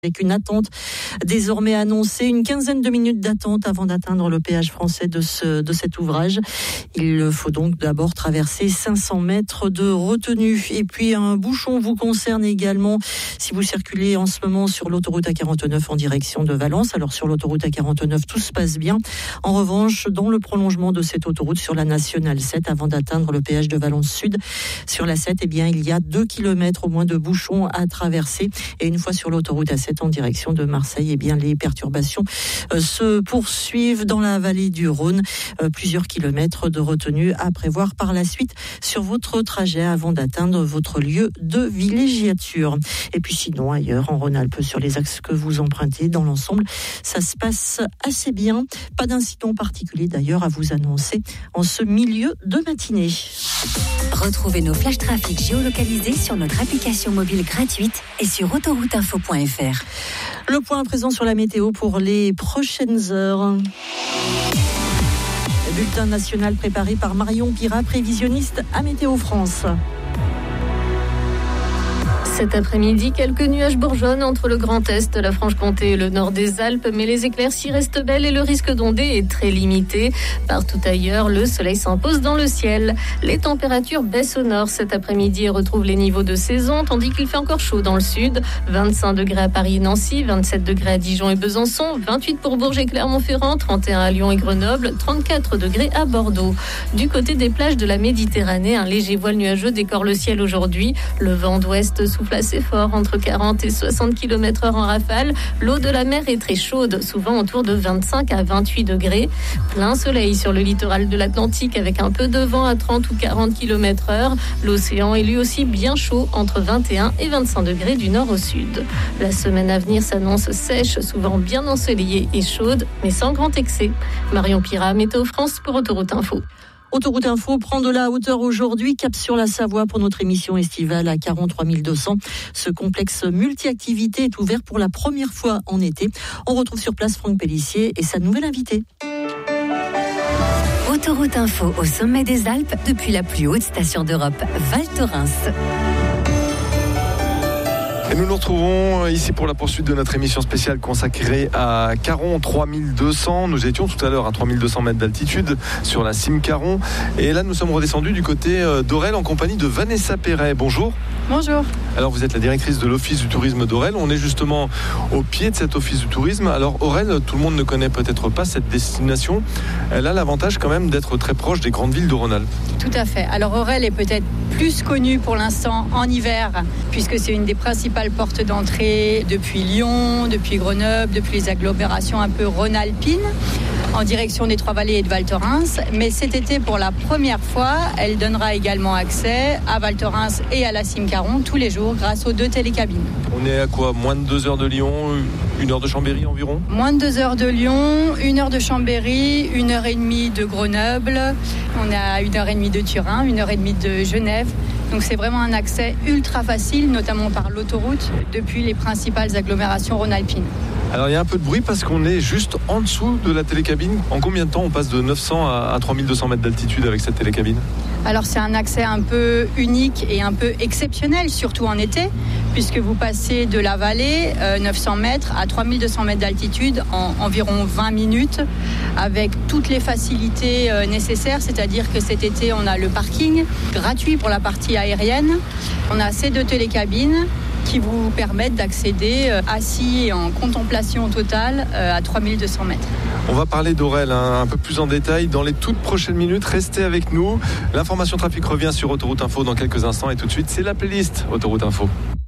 avec une attente désormais annoncée, une quinzaine de minutes d'attente avant d'atteindre le péage français de cet ouvrage. Il faut donc d'abord traverser 500 mètres de retenue. Et puis un bouchon vous concerne également si vous circulez en ce moment sur l'autoroute A49 en direction de Valence. Alors sur l'autoroute A49, tout se passe bien. En revanche, dans le prolongement de cette autoroute sur la nationale 7, avant d'atteindre le péage de Valence Sud, sur la 7, il y a 2 km au moins de bouchons à traverser. Et une fois sur l'autoroute A7 en direction de Marseille, les perturbations se poursuivent dans la vallée du Rhône. Plusieurs kilomètres de retenue à prévoir par la suite sur votre trajet avant d'atteindre votre lieu de villégiature. Et puis sinon, ailleurs en Rhône-Alpes, sur les axes que vous empruntez, dans l'ensemble, ça se passe assez bien. Pas d'incident particulier d'ailleurs à vous annoncer en ce milieu de matinée. Retrouvez nos flash trafic géolocalisés sur notre application mobile gratuite et sur autorouteinfo.fr. Le point à présent sur la météo pour les prochaines heures. Bulletin national préparé par Marion Pirat, prévisionniste à Météo France. Cet après-midi, quelques nuages bourgeonnent entre le Grand Est, la Franche-Comté et le nord des Alpes, mais les éclaircies restent belles et le risque d'ondée est très limité. Partout ailleurs, le soleil s'impose dans le ciel. Les températures baissent au nord cet après-midi et retrouvent les niveaux de saison, tandis qu'il fait encore chaud dans le sud. 25 degrés à Paris et Nancy, 27 degrés à Dijon et Besançon, 28 pour Bourges et Clermont-Ferrand, 31 à Lyon et Grenoble, 34 degrés à Bordeaux. Du côté des plages de la Méditerranée, un léger voile nuageux décore le ciel aujourd'hui. Le vent d'ouest souffle assez fort, entre 40 et 60 km/h en rafale. L'eau de la mer est très chaude, souvent autour de 25 à 28 degrés. Plein soleil sur le littoral de l'Atlantique avec un peu de vent à 30 ou 40 km/h. L'océan est lui aussi bien chaud, entre 21 et 25 degrés du nord au sud. La semaine à venir s'annonce sèche, souvent bien ensoleillée et chaude, mais sans grand excès. Marion Pirat, Météo France pour Autoroute Info. Autoroute Info prend de la hauteur aujourd'hui, cap sur la Savoie pour notre émission estivale à 43 200. Ce complexe multi-activité est ouvert pour la première fois en été. On retrouve sur place Franck Pellissier et sa nouvelle invitée. Autoroute Info au sommet des Alpes, depuis la plus haute station d'Europe, Val Thorens. Et nous nous retrouvons ici pour la poursuite de notre émission spéciale consacrée à Caron 3200. Nous étions tout à l'heure à 3200 mètres d'altitude sur la cime Caron. Et là, nous sommes redescendus du côté d'Aurel en compagnie de Vanessa Perret. Bonjour. Bonjour. Alors, vous êtes la directrice de l'Office du tourisme d'Aurel. On est justement au pied de cet Office du tourisme. Alors, Aurel, tout le monde ne connaît peut-être pas cette destination. Elle a l'avantage quand même d'être très proche des grandes villes de Rhône-Alpes. Tout à fait. Alors, Aurel est peut-être plus connue pour l'instant en hiver, puisque c'est une des principales portes d'entrée depuis Lyon, depuis Grenoble, depuis les agglomérations un peu rhône-alpines, en direction des Trois-Vallées et de Val Thorens. Mais cet été, pour la première fois, elle donnera également accès à Val Thorens et à la cime Caron tous les jours grâce aux 2 télécabines. On est à quoi ? Moins de 2 heures de Lyon, 1 heure de Chambéry environ ? Moins de 2 heures de Lyon, 1 heure de Chambéry, 1 heure et demie de Grenoble. On est à 1 heure et demie de Turin, 1 heure et demie de Genève. Donc c'est vraiment un accès ultra facile, notamment par l'autoroute, depuis les principales agglomérations rhône-alpines. Alors il y a un peu de bruit parce qu'on est juste en dessous de la télécabine. En combien de temps on passe de 900 à 3200 mètres d'altitude avec cette télécabine ? Alors c'est un accès un peu unique et un peu exceptionnel, surtout en été, puisque vous passez de la vallée, 900 mètres, à 3200 mètres d'altitude en environ 20 minutes, avec toutes les facilités nécessaires, c'est-à-dire que cet été on a le parking gratuit pour la partie aérienne, on a ces 2 télécabines qui vous permettent d'accéder assis et en contemplation totale à 3200 mètres. On va parler d'Aurel un peu plus en détail dans les toutes prochaines minutes. Restez avec nous. L'information trafic revient sur Autoroute Info dans quelques instants et tout de suite, c'est la playlist Autoroute Info.